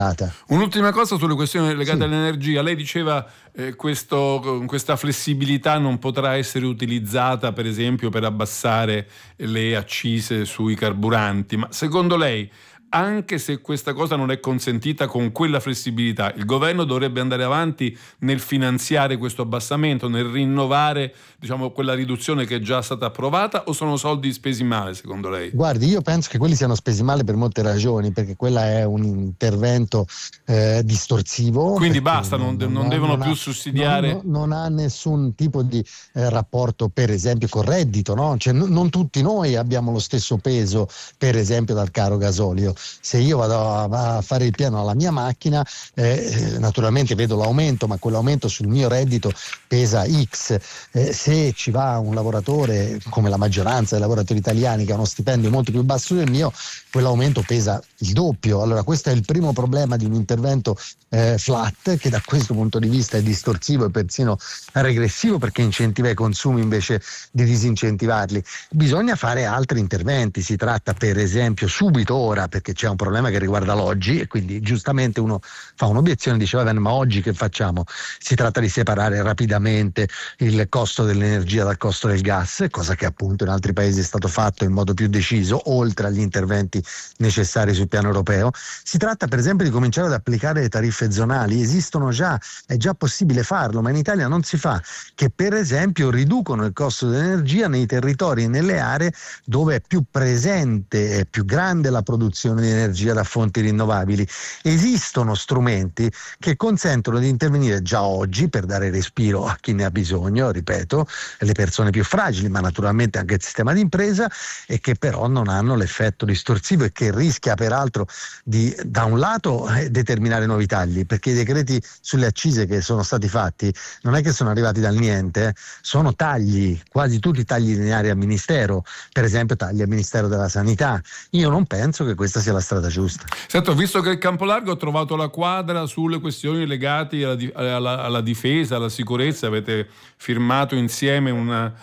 Un'ultima cosa sulle questioni legate all'energia. Lei diceva questa flessibilità non potrà essere utilizzata per esempio per abbassare le accise sui carburanti, ma secondo lei, anche se questa cosa non è consentita con quella flessibilità, il governo dovrebbe andare avanti nel finanziare questo abbassamento, nel rinnovare, diciamo, quella riduzione che è già stata approvata, o sono soldi spesi male secondo lei? Guardi, io penso che quelli siano spesi male per molte ragioni, perché quella è un intervento distorsivo. Quindi basta, non devono più sussidiare. Non ha nessun tipo di rapporto, per esempio, col reddito, no? Cioè, non tutti noi abbiamo lo stesso peso, per esempio, dal caro gasolio. Se io vado a fare il pieno alla mia macchina, naturalmente vedo l'aumento, ma quell'aumento sul mio reddito pesa X. Se ci va un lavoratore, come la maggioranza dei lavoratori italiani, che ha uno stipendio molto più basso del mio, quell'aumento pesa il doppio. Allora questo è il primo problema di un intervento flat, che da questo punto di vista è distorsivo e persino regressivo, perché incentiva i consumi invece di disincentivarli. Bisogna fare altri interventi, si tratta per esempio subito ora, perché c'è un problema che riguarda l'oggi, e quindi giustamente uno fa un'obiezione e dice va bene, ma oggi che facciamo? Si tratta di separare rapidamente il costo dell'energia dal costo del gas, cosa che appunto in altri paesi è stato fatto in modo più deciso, oltre agli interventi necessari sul piano europeo. Si tratta per esempio di cominciare ad applicare le tariffe zonali, esistono già, è già possibile farlo, ma in Italia non si fa, che per esempio riducono il costo dell'energia nei territori e nelle aree dove è più presente e più grande la produzione di energia da fonti rinnovabili. Esistono strumenti che consentono di intervenire già oggi per dare respiro a chi ne ha bisogno, ripeto, le persone più fragili, ma naturalmente anche il sistema di impresa, e che però non hanno l'effetto distorsivo e che rischia peraltro di, da un lato, determinare nuovi tagli, perché i decreti sulle accise che sono stati fatti non è che sono arrivati dal niente, sono tagli, quasi tutti tagli lineari al Ministero, per esempio tagli al Ministero della Sanità. Io non penso che questa sia la strada giusta. Sento, visto che il Campolargo ha trovato la quadra sulle questioni legate alla difesa, alla sicurezza, avete firmato insieme una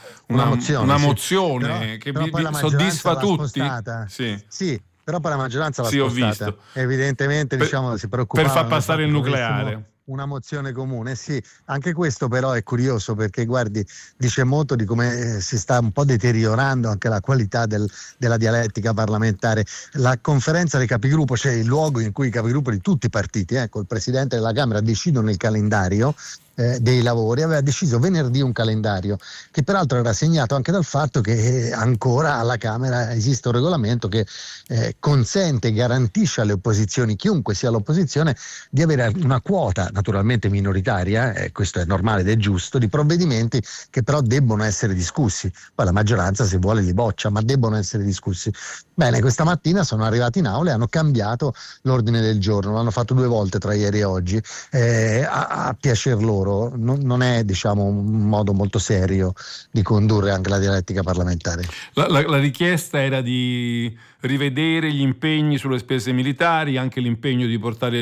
mozione che vi soddisfa tutti? Sì, però poi la maggioranza l'ha spostata. Ho visto. Evidentemente si preoccupava per far passare il nucleare. Una mozione comune, sì, anche questo però è curioso, perché guardi, dice molto di come si sta un po' deteriorando anche la qualità della dialettica parlamentare. La conferenza dei capigruppo, cioè il luogo in cui i capigruppo di tutti i partiti, il presidente della Camera decidono il calendario dei lavori, aveva deciso venerdì un calendario che peraltro era segnato anche dal fatto che ancora alla Camera esiste un regolamento che consente e garantisce alle opposizioni, chiunque sia l'opposizione, di avere una quota naturalmente minoritaria, questo è normale ed è giusto, di provvedimenti che però debbono essere discussi. Poi la maggioranza, se vuole, li boccia, ma debbono essere discussi. Bene, questa mattina sono arrivati in aula e hanno cambiato l'ordine del giorno, l'hanno fatto 2 volte tra ieri e oggi, a piacer loro. Non è, diciamo, un modo molto serio di condurre anche la dialettica parlamentare. La richiesta era di rivedere gli impegni sulle spese militari, anche l'impegno di portare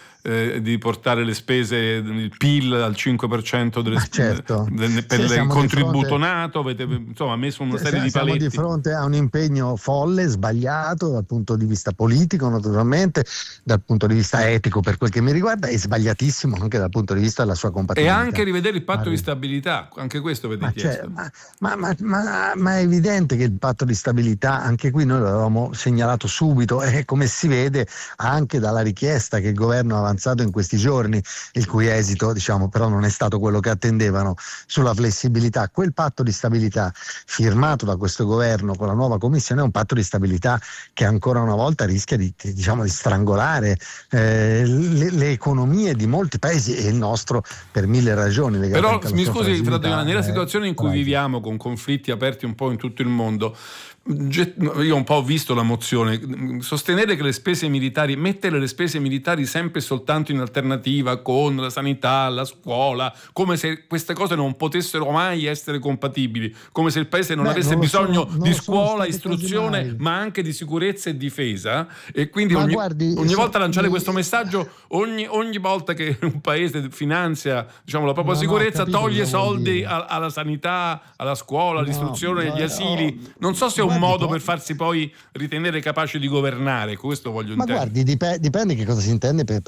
le spese, il PIL al 5% delle certo. Per il contributo NATO, avete insomma messo una serie di paletti. Siamo di fronte a un impegno folle, sbagliato dal punto di vista politico naturalmente, dal punto di vista etico per quel che mi riguarda, e sbagliatissimo anche dal punto di vista della sua compatibilità. E anche rivedere il patto di stabilità, anche questo avete chiesto. Ma è evidente che il patto di stabilità, anche qui noi l'avevamo segnalato subito, e come si vede anche dalla richiesta che il governo ha avanzato in questi giorni, il cui esito, diciamo, però non è stato quello che attendevano, sulla flessibilità. Quel patto di stabilità firmato da questo governo con la nuova commissione è un patto di stabilità che ancora una volta rischia di strangolare le economie di molti paesi, e il nostro per 1000 ragioni. Però mi scusi, nella situazione in cui viviamo, con conflitti aperti un po' in tutto il mondo, io un po' ho visto la mozione, sostenere che le spese militari, mettere le spese militari sempre soltanto in alternativa con la sanità, la scuola, come se queste cose non potessero mai essere compatibili, come se il paese non avesse bisogno di scuola, istruzione, ma anche di sicurezza e difesa, e quindi ogni volta lanciare questo messaggio, ogni volta che un paese finanzia, diciamo, la propria sicurezza, toglie soldi alla sanità, alla scuola, all'istruzione, agli asili. Non so se è un modo per farsi poi ritenere capace di governare, questo voglio intendere. Ma guardi, dipende che cosa si intende per